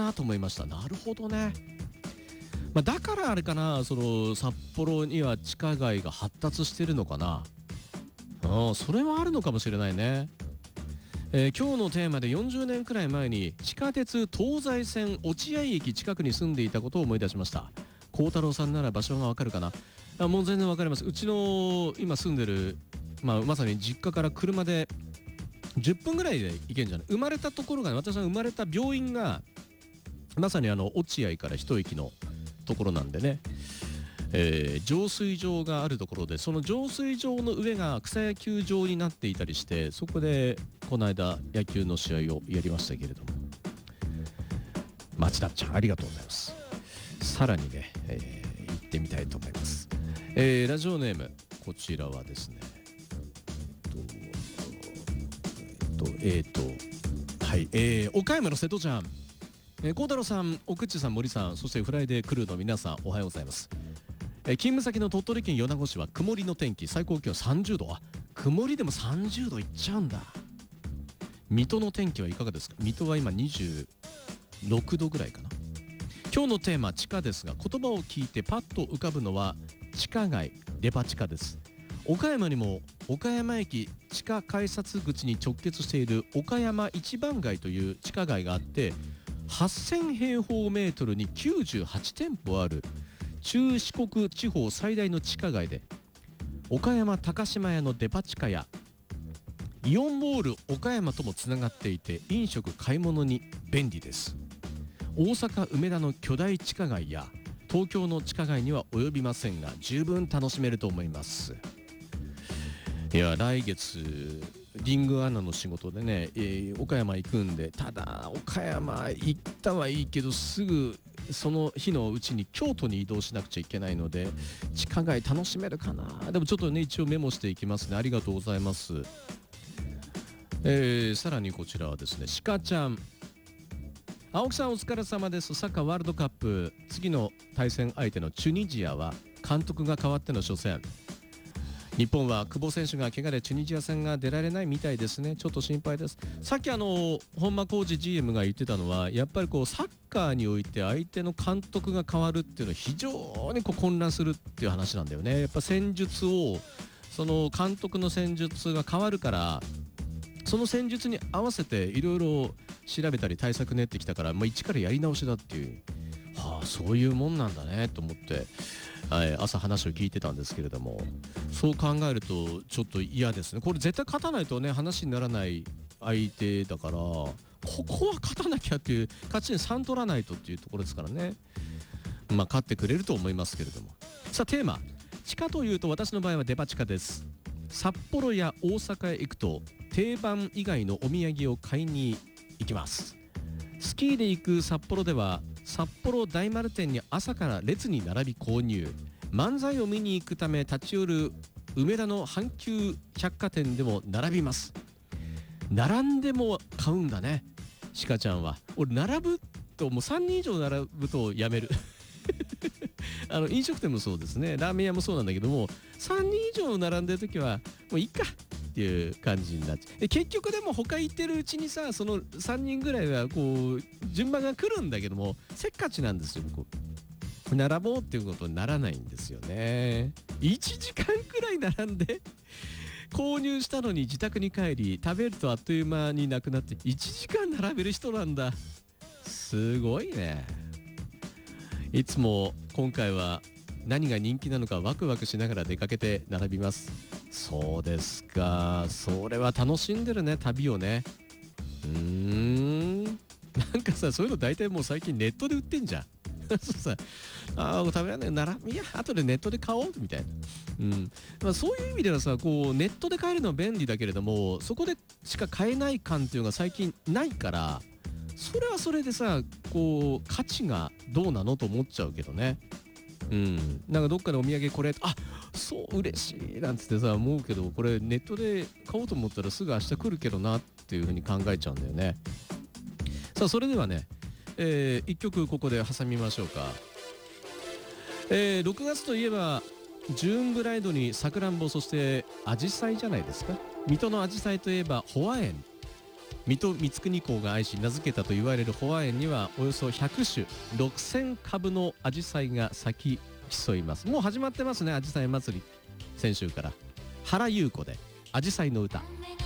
なと思いました。なるほどね。だからあれかな、その札幌には地下街が発達してるのかな。それはあるのかもしれないね。今日のテーマで40年くらい前に地下鉄東西線落合駅近くに住んでいたことを思い出しました。幸太郎さんなら場所がわかるかな。もう全然わかります。うちの今住んでる、まさに実家から車で10分ぐらいで行けんじゃない。生まれたところが、私が生まれた病院がまさに落合から一駅のところなんでね、浄水場があるところで、その浄水場の上が草野球場になっていたりして、そこでこの間野球の試合をやりましたけれども、町田ちゃんありがとうございます。さらにね、行ってみたいと思います。ラジオネームこちらはですね、はい、岡山の瀬戸ちゃん、幸太郎さん、奥地さん、森さん、そしてフライデークルーの皆さん、おはようございます。勤務先の鳥取県米子市は曇りの天気、最高気温30度。曇りでも30度いっちゃうんだ。水戸の天気はいかがですか。水戸は今26度ぐらいかな。今日のテーマ地下ですが、言葉を聞いてパッと浮かぶのは地下街、デパ地下です。岡山にも岡山駅地下改札口に直結している岡山一番街という地下街があって、8000平方メートルに98店舗ある中四国地方最大の地下街で、岡山高島屋のデパ地下やイオンモール岡山ともつながっていて、飲食買い物に便利です。大阪梅田の巨大地下街や東京の地下街には及びませんが、十分楽しめると思います。いや、来月リングアナの仕事でね、岡山行くんで、ただ岡山行ったはいいけど、すぐその日のうちに京都に移動しなくちゃいけないので、地下街楽しめるかな。でもちょっとね、一応メモしていきますね。ありがとうございます。さらにこちらはですね、鹿ちゃん、青木さんお疲れ様です。サッカーワールドカップ、次の対戦相手のチュニジアは監督が変わっての初戦。日本は久保選手が怪我でチュニジア戦が出られないみたいですね。ちょっと心配です。さっき本間浩二 GM が言ってたのは、やっぱりサッカーにおいて相手の監督が変わるっていうのは非常に混乱するっていう話なんだよね。やっぱ戦術を、その監督の戦術が変わるから、その戦術に合わせていろいろ調べたり対策練ってきたから、一からやり直しだっていう、そういうもんなんだねと思って、朝話を聞いてたんですけれども、そう考えるとちょっと嫌ですね。これ絶対勝たないとね、話にならない相手だから、ここは勝たなきゃっていう、勝ちに3取らないとっていうところですからね。勝ってくれると思いますけれども。さあテーマ、地下というと私の場合はデパ地下です。札幌や大阪へ行くと定番以外のお土産を買いに行きます。スキーで行く札幌では札幌大丸店に朝から列に並び購入。漫才を見に行くため立ち寄る梅田の阪急百貨店でも並びます。並んでも買うんだね、鹿ちゃんは。俺並ぶともう3人以上並ぶとやめる飲食店もそうですね、ラーメン屋もそうなんだけども、3人以上並んでる時はもういいかっていう感じになっちゃう。で結局でも他行ってるうちにさ、その3人ぐらいは順番が来るんだけども、せっかちなんですよ。並ぼうっていうことにならないんですよね。1時間くらい並んで購入したのに自宅に帰り食べるとあっという間になくなって、1時間並べる人なんだ。すごいね。いつも今回は何が人気なのかワクワクしながら出かけて並びます。そうですか、それは楽しんでるね、旅をね。なんかさ、そういうの大体もう最近ネットで売ってんじゃんそうさ、食べられないならいや後でネットで買おうみたいな。そういう意味ではさ、ネットで買えるのは便利だけれども、そこでしか買えない感っていうのが最近ないから、それはそれでさ、価値がどうなのと思っちゃうけどね。なんかどっかでお土産これ、そう嬉しいなんつってさ思うけど、これネットで買おうと思ったらすぐ明日来るけどなっていう風に考えちゃうんだよね。さあそれではね、一曲ここで挟みましょうか。6月といえばジューンブライドにさくらんぼ、そしてアジサイじゃないですか。水戸のアジサイといえばホア園、 水戸光圀公が愛し名付けたと言われる保和園にはおよそ100種6000株のアジサイが咲き競います。もう始まってますね、アジサイ祭り。先週から原優子でアジサイの歌。